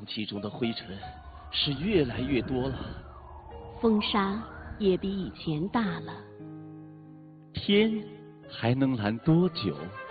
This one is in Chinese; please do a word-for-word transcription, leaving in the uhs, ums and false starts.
气中的灰尘是越来越多了， 风沙也比以前大了。 天还能蓝多久？